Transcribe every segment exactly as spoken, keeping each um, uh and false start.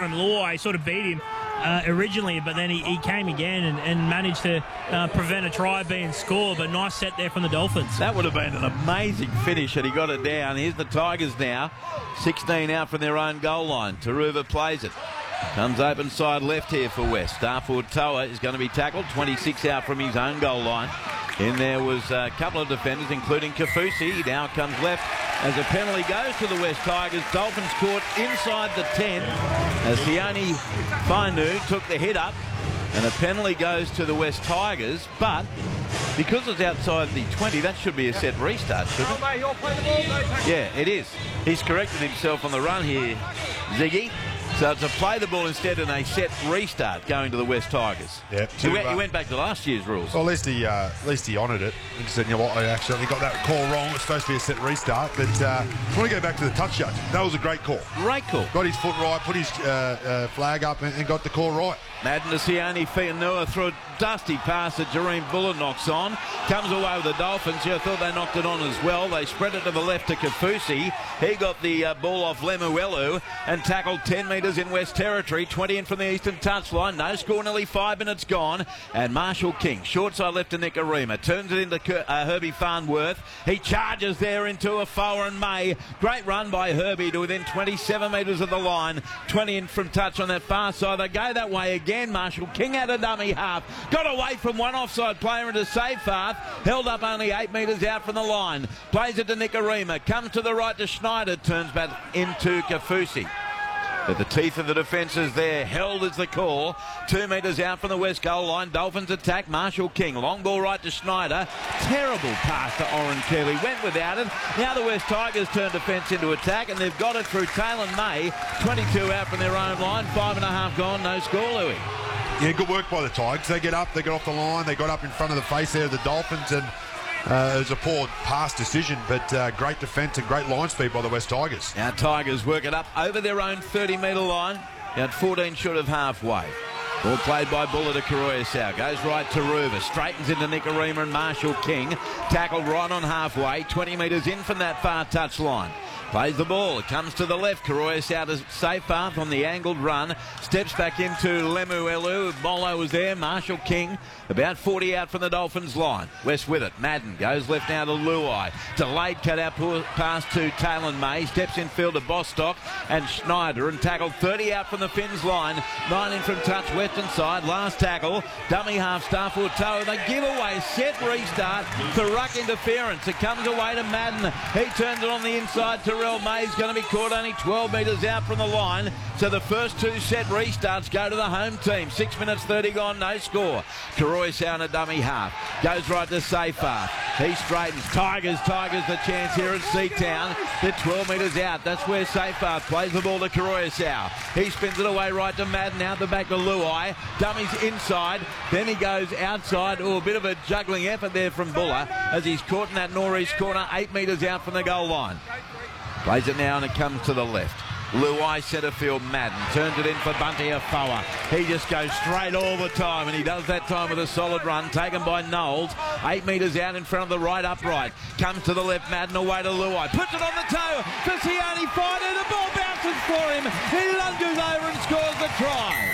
from Luai, sort of beat him uh, originally, but then he, he came again and, and managed to uh, prevent a try being scored. But nice set there from the Dolphins. That would have been an amazing finish had he got it down. Here's the Tigers now, sixteen out from their own goal line. Taruva plays it. Comes open side left here for West. Starford Toa is going to be tackled. twenty-six out from his own goal line. In there was a couple of defenders, including Kafusi. Now comes left as a penalty goes to the West Tigers. Dolphins caught inside the ten as Sione Fainu took the hit up. And a penalty goes to the West Tigers. But because it's outside the twenty, that should be a set restart, shouldn't it? Yeah, it is. He's corrected himself on the run here, Ziggy. So it's a play the ball instead and a set restart going to the West Tigers. Yeah, he, went, he went back to last year's rules. Well, at least he, uh, at least he honoured it. He said, you know what, I accidentally got that call wrong. It's supposed to be a set restart. But uh, I want to go back to the touch judge. That was a great call. Great call. Got his foot right, put his uh, uh, flag up and, and got the call right. Madden to Sione Fainu through a dusty pass that Jareem Buller knocks on. Comes away with the Dolphins. Yeah, I thought they knocked it on as well. They spread it to the left to Kafusi. He got the uh, ball off Lemuelu and tackled ten metres in West Territory. twenty in from the eastern touchline. No score, nearly five minutes gone. And Marshall King, short side left to Nicarima. Turns it into uh, Herbie Farnworth. He charges there into a Foran May. Great run by Herbie to within twenty-seven metres of the line. twenty in from touch on that far side. They go that way again. Marshall King had a dummy half. Got away from one offside player into Seyfarth. Held up only eight metres out from the line. Plays it to Nicarima. Comes to the right to Schneider. Turns back into Kafusi. But the teeth of the defence is there. Held is the call. Two metres out from the West goal line. Dolphins attack. Marshall King. Long ball right to Schneider. Terrible pass to Oren Kelly. Went without it. Now the West Tigers turn defence into attack, and they've got it through Taylor May. twenty-two out from their own line. Five and a half gone. No score, Louis. Yeah, good work by the Tigers. They get up, they get off the line, they got up in front of the face there of the Dolphins, and uh, it was a poor pass decision, but uh, great defence and great line speed by the West Tigers. Now Tigers work it up over their own thirty metre line, out fourteen short of halfway. Ball played by Buller to Karoyasau. Goes right to Ruva. Straightens into Nicarima and Marshall King. Tackled right on halfway. twenty metres in from that far touch line. Plays the ball. It comes to the left. Karoyasau to Seyfarth on the angled run. Steps back into Lemuelu. Bolo was there. Marshall King about forty out from the Dolphins line. West with it. Madden goes left now to Luai. Delayed cut out pass to Taylor May. Steps in field to Bostock and Schneider and tackled thirty out from the Finns line. Nine in from touch western side. Last tackle. Dummy half Starford Toa. They give away. Set restart. The ruck interference. It comes away to Madden. He turns it on the inside. Terrell May's going to be caught only twelve metres out from the line. So the first two set restarts go to the home team. Six minutes thirty gone. No score. Karoyasau a dummy half. Goes right to Seyfarth. He straightens. Tigers, Tigers the chance here at Seatown. They're twelve metres out. That's where Seyfarth plays the ball to Karoyasau. He spins it away right to Madden. Out the back to Luai. Dummies inside. Then he goes outside. Oh, a bit of a juggling effort there from Buller as he's caught in that northeast corner. Eight metres out from the goal line. Plays it now and it comes to the left. Luai centre field Madden. Turns it in for Bunty Afoa. He just goes straight all the time, and he does that time with a solid run. Taken by Knowles. Eight metres out in front of the right upright. Comes to the left. Madden away to Luai. Puts it on the toe for Sione Fainu. The ball bounces for him. He lunges over and scores the try.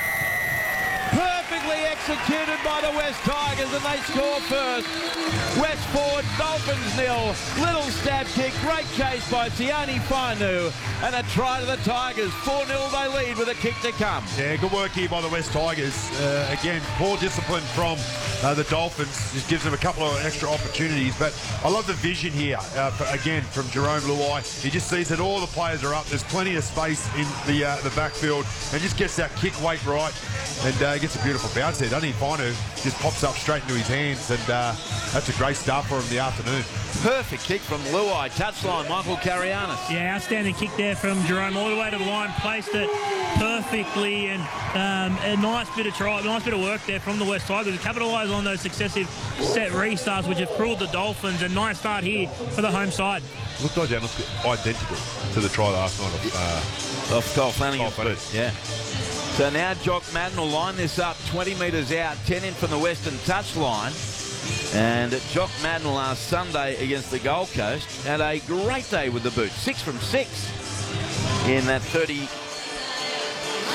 Perfectly executed by the West Tigers, and they score first. West forward, Dolphins nil. Little stab kick, great chase by Sione Fainu, and a try to the Tigers. four nil they lead with a kick to come. Yeah, good work here by the West Tigers. Uh, again, poor discipline from uh, the Dolphins. Just gives them a couple of extra opportunities, but I love the vision here, uh, for, again, from Jerome Luai. He just sees that all the players are up. There's plenty of space in the uh, the backfield, and just gets that kick weight right, and uh, gets a beautiful bounce there, doesn't he? Fainu just pops up straight into his hands, and uh, that's a great start for him in the afternoon. Perfect kick from Luai. Touchline, Michael Carianis. Yeah, outstanding kick there from Jerome all the way to the line. Placed it perfectly, and um, a nice bit of try, nice bit of work there from the West Tigers to capitalise on those successive set restarts, which have cruelled the Dolphins. A nice start here for the home side. Looked identical, identical to the try last night of, uh, off Kyle Flanagan. Kyle Flanagan. Yeah. So now Jock Madden will line this up twenty metres out, ten in from the western touchline. And Jock Madden last Sunday against the Gold Coast had a great day with the boot. Six from six in that thirty